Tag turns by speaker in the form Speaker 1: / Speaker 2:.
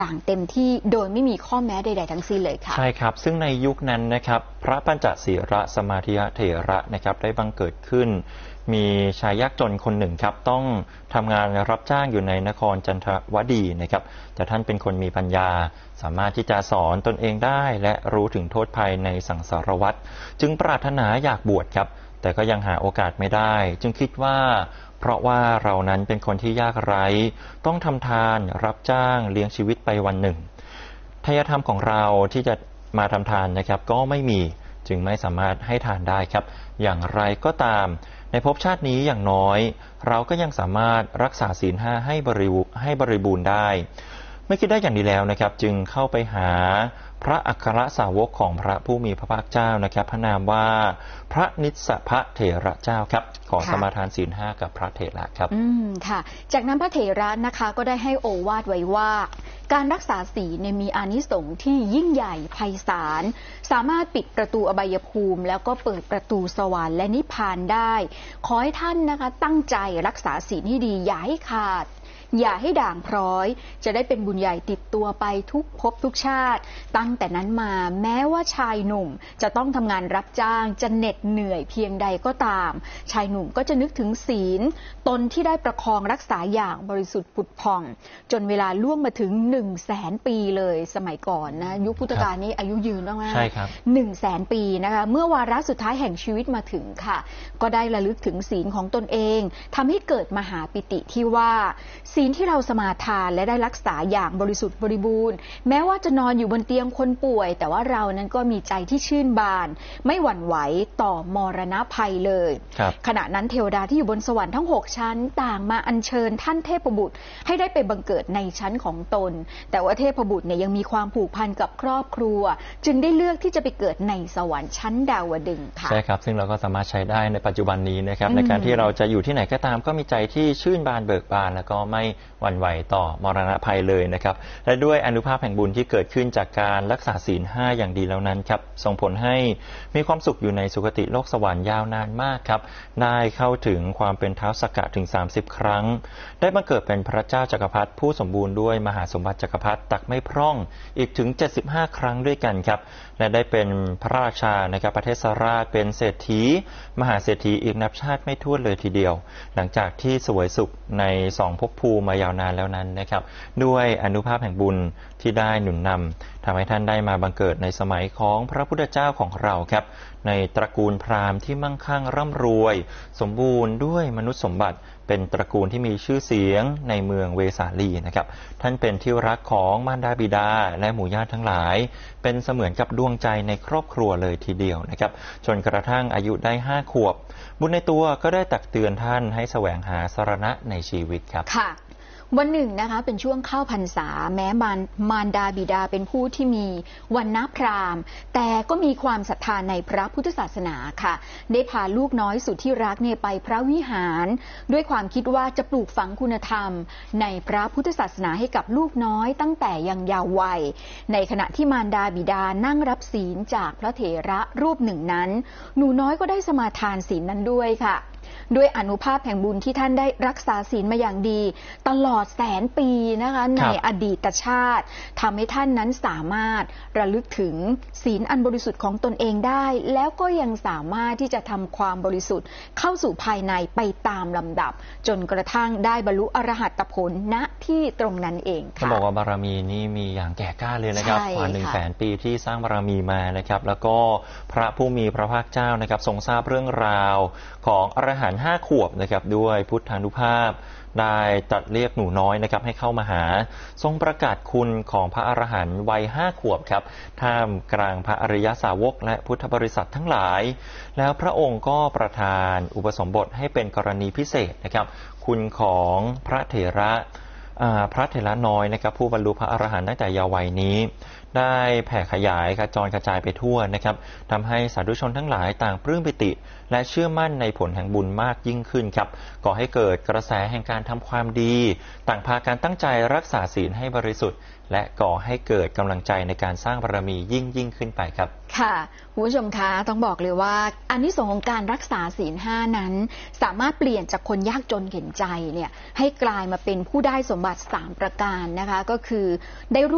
Speaker 1: อย่างเต็มที่โดยไม่มีข้อแม้ใดๆทั้งสิ้นเลยค่ะ
Speaker 2: ใช่ครับซึ่งในยุคนั้นนะครับพระปัญจศีรสมาธิเถระนะครับได้บังเกิดขึ้นมีชายยากจนคนหนึ่งครับต้องทำงานรับจ้างอยู่ในนครจันทวดีนะครับแต่ท่านเป็นคนมีปัญญาสามารถที่จะสอนตนเองได้และรู้ถึงโทษภัยในสังสารวัฏจึงปรารถนาอยากบวชครับแต่ก็ยังหาโอกาสไม่ได้จึงคิดว่าเพราะว่าเรานั้นเป็นคนที่ยากไร้ต้องทำทานรับจ้างเลี้ยงชีวิตไปวันหนึ่งทายธรรมของเราที่จะมาทำทานนะครับก็ไม่มีจึงไม่สามารถให้ทานได้ครับอย่างไรก็ตามในภพชาตินี้อย่างน้อยเราก็ยังสามารถรักษาศีลห้าให้บริบูรณ์ได้ไม่คิดได้อย่างนี้แล้วนะครับจึงเข้าไปหาพระอัครสาวกของพระผู้มีพระภาคเจ้านะครับพระนามว่าพระนิสสพเถระเจ้าครับขอสมาทานศีลห้ากับพระเถระครับ
Speaker 1: ค่ะจากนั้นพระเถระนะคะก็ได้ให้โอวาทไว้ว่าการรักษาศีลมีอานิสงส์ที่ยิ่งใหญ่ไพศาลสามารถปิดประตูอบายภูมิแล้วก็เปิดประตูสวรรค์และนิพพานได้ขอให้ท่านนะคะตั้งใจรักษาศีลให้ดีอย่าให้ขาดอย่าให้ด่างพร้อยจะได้เป็นบุญใหญ่ติดตัวไปทุกภพทุกชาติตั้งแต่นั้นมาแม้ว่าชายหนุ่มจะต้องทำงานรับจ้างจะเหน็ดเหนื่อยเพียงใดก็ตามชายหนุ่มก็จะนึกถึงศีลตนที่ได้ประคองรักษาอย่างบริสุทธิ์ผุดผ่องจนเวลาล่วงมาถึง 100,000 ปีเลยสมัยก่อนนะยุคพุทธกาลนี้อายุยืนมากๆ
Speaker 2: ใช่ครับ
Speaker 1: 100,000 ปีนะคะเมื่อวาระสุดท้ายแห่งชีวิตมาถึงค่ะก็ได้ระลึกถึงศีลของตนเองทำให้เกิดมหาปิติที่ว่าศีลที่เราสมาทานและได้รักษาอย่างบริสุทธิ์บริบูรณ์แม้ว่าจะนอนอยู่บนเตียงคนป่วยแต่ว่าเรานั้นก็มีใจที่ชื่นบานไม่หวั่นไหวต่อมรณะภัยเลยขณะนั้นเทวดาที่อยู่บนสวรรค์ทั้ง6ชั้นต่างมาอัญเชิญท่านเทพบุตรให้ได้ไปบังเกิดในชั้นของตนแต่ว่าเทพบุตรเนี่ยยังมีความผูกพันกับครอบครัวจึงได้เลือกที่จะไปเกิดในสวรรค์ชั้นดาวดึงส์ค่ะ
Speaker 2: ใช่ครับซึ่งเราก็สามารถใช้ได้ในปัจจุบันนี้นะครับในการที่เราจะอยู่ที่ไหนก็ตามก็มีใจที่ชื่นบานเบิกบานแล้วก็ไม่หวั่นไหวต่อมรณะภัยเลยนะครับและด้วยอานุภาพแห่งบุญที่เกิดขึ้นจากการรักษาศีลห้าอย่างดีแล้วนั้นครับส่งผลให้มีความสุขอยู่ในสุคติโลกสวรรค์ยาวนานมากครับได้เข้าถึงความเป็นท้าวสักกะถึง30ครั้งได้บังเกิดเป็นพระเจ้าจักรพรรดิผู้สมบูรณ์ด้วยมหาสมบัติจักรพรรดิตักไม่พร่องอีกถึง75ครั้งด้วยกันครับและได้เป็นพระราชานะครับประเทศสราชเป็นเศรษฐีมหาเศรษฐีอีกนับชาติไม่ถ้วนเลยทีเดียวหลังจากที่เสวยสุขใน2ภพภูมิมายาวนานแล้วนั้นนะครับด้วยอานุภาพแห่งบุญที่ได้หนุนนำทำให้ท่านได้มาบังเกิดในสมัยของพระพุทธเจ้าของเราครับในตระกูลพราหมณ์ที่มั่งคั่งร่ำรวยสมบูรณ์ด้วยมนุษย์สมบัติเป็นตระกูลที่มีชื่อเสียงในเมืองเวสาลีนะครับท่านเป็นที่รักของมารดาบิดาและหมู่ญาติทั้งหลายเป็นเสมือนกับดวงใจในครอบครัวเลยทีเดียวนะครับจนกระทั่งอายุได้5 ขวบบุญในตัวก็ได้ตักเตือนท่านให้แสวงหาสรณะในชีวิตครับ
Speaker 1: ค่ะวันหนึ่งนะคะเป็นช่วงเข้าพรรษาแม้มารดาบิดาเป็นผู้ที่มีวรรณพราหมณ์แต่ก็มีความศรัทธาในพระพุทธศาสนาค่ะได้พาลูกน้อยสุดที่รักเนี่ยไปพระวิหารด้วยความคิดว่าจะปลูกฝังคุณธรรมในพระพุทธศาสนาให้กับลูกน้อยตั้งแต่ยังเยาว์วัยในขณะที่มารดาบิดานั่งรับศีลจากพระเถระรูปหนึ่งนั้นหนูน้อยก็ได้สมาทานศีลนั้นด้วยค่ะด้วยอานุภาพแห่งบุญที่ท่านได้รักษาศีลมาอย่างดีตลอด100,000 ปีนะคะในอดีตชาติทำให้ท่านนั้นสามารถระลึกถึงศีลอันบริสุทธิ์ของตนเองได้แล้วก็ยังสามารถที่จะทำความบริสุทธิ์เข้าสู่ภายในไปตามลำดับจนกระทั่งได้บรรลุอรหัตผลณที่ตรงนั้นเองค่ะ
Speaker 2: เขาบอกว่าบารมีนี้มีอย่างแก่กล้าเลยนะครับกว่า100,000 ปีที่สร้างบารมีมานะครับแล้วก็พระผู้มีพระภาคเจ้านะครับทรงทราบเรื่องราวของอรหันต์5 ขวบนะครับด้วยพุทธานุภาพได้ตรัสเรียกหนูน้อยนะครับให้เข้ามาหาทรงประกาศคุณของพระอรหันต์วัย5 ขวบครับท่ามกลางพระอริยสาวกและพุทธบริษัททั้งหลายแล้วพระองค์ก็ประทานอุปสมบทให้เป็นกรณีพิเศษนะครับคุณของพระเถระน้อยนะครับผู้บรรลุพระอรหันต์ตั้งแต่เยาว์วัยนี้ได้แผ่ขยายกระจรกระจายไปทั่วนะครับทำให้สาธุชนทั้งหลายต่างปลื้มปิติและเชื่อมั่นในผลแห่งบุญมากยิ่งขึ้นครับก่อให้เกิดกระแสแห่งการทำความดีต่างพากันตั้งใจรักษาศีลให้บริสุทธิ์และก่อให้เกิดกำลังใจในการสร้างบารมียิ่งขึ้นไปครับ
Speaker 1: ค่ะคุณผู้ชมคะต้องบอกเลยว่าอานิสงส์ของการรักษาศีล5นั้นสามารถเปลี่ยนจากคนยากจนเข็ญใจเนี่ยให้กลายมาเป็นผู้ได้สมบัติ3 ประการนะคะก็คือได้